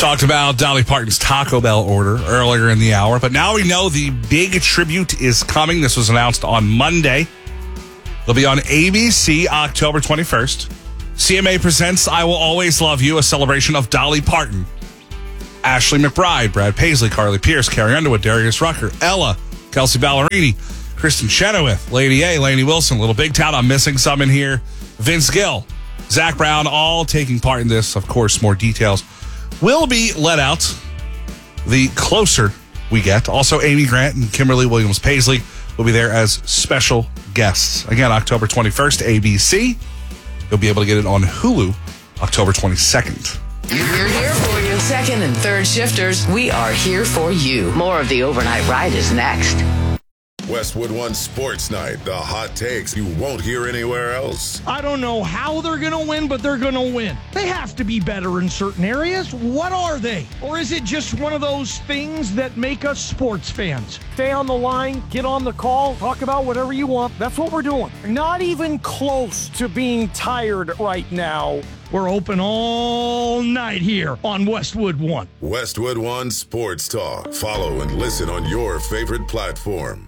Talked about Dolly Parton's Taco Bell order earlier in the hour, but now we know the big tribute is coming. This was announced on Monday. It'll be on ABC October 21st. CMA presents I Will Always Love You, a celebration of Dolly Parton. Ashley McBryde, Brad Paisley, Carly Pierce, Carrie Underwood, Darius Rucker, Ella, Kelsey Ballerini, Kristen Chenoweth, Lady A, Lainey Wilson, Little Big Town. I'm missing some in here. Vince Gill, Zach Brown, all taking part in this. Of course, more details will be let out the closer we get. Also, Amy Grant and Kimberly Williams Paisley will be there as special guests. Again, October 21st, ABC. You'll be able to get it on Hulu October 22nd. We're here for you. Second and third shifters, we are here for you. More of the Overnight Ride is next. Westwood One Sports Night. The hot takes you won't hear anywhere else. I don't know how they're going to win, but they're going to win. They have to be better in certain areas. What are they? Or is it just one of those things that make us sports fans? Stay on the line, get on the call, talk about whatever you want. That's what we're doing. Not even close to being tired right now. We're open all night here on Westwood One. Westwood One Sports Talk. Follow and listen on your favorite platform.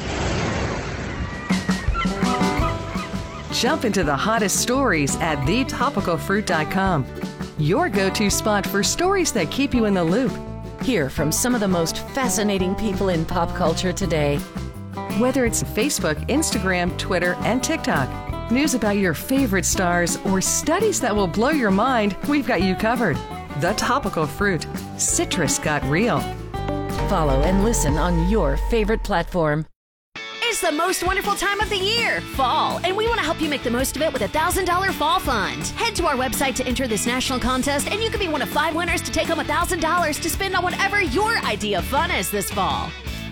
Jump into the hottest stories at thetopicalfruit.com. Your go-to spot for stories that keep you in the loop. Hear from some of the most fascinating people in pop culture today. Whether it's Facebook, Instagram, Twitter, and TikTok, news about your favorite stars, or studies that will blow your mind, we've got you covered. The Topical Fruit. Citrus got real. Follow and listen on your favorite platform. It's the most wonderful time of the year, fall, and we want to help you make the most of it with a $1,000 fall fund. Head to our website to enter this national contest, and you could be one of 5 winners to take home $1,000 to spend on whatever your idea of fun is this fall.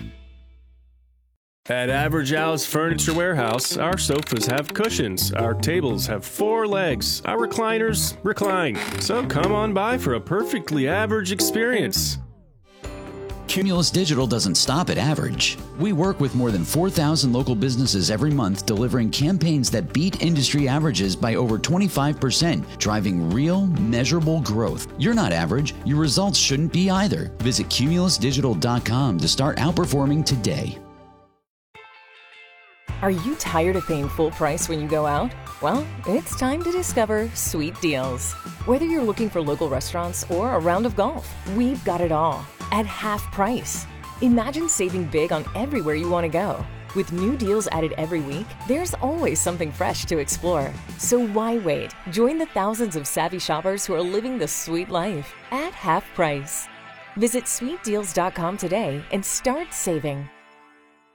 At Average Al's Furniture Warehouse, our sofas have cushions, our tables have 4 legs, our recliners recline. So come on by for a perfectly average experience. Cumulus Digital doesn't stop at average. We work with more than 4,000 local businesses every month, delivering campaigns that beat industry averages by over 25%, driving real, measurable growth. You're not average. Your results shouldn't be either. Visit cumulusdigital.com to start outperforming today. Are you tired of paying full price when you go out? Well, it's time to discover Sweet Deals. Whether you're looking for local restaurants or a round of golf, we've got it all at half price. Imagine saving big on everywhere you want to go. With new deals added every week, there's always something fresh to explore. So why wait? Join the thousands of savvy shoppers who are living the sweet life at half price. Visit sweetdeals.com today and start saving.